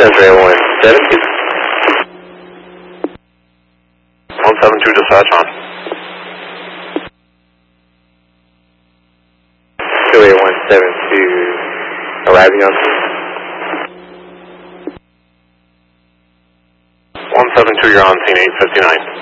Desiree 172. 172 dispatch on. 28172 arriving on scene. 172, you're on scene 859.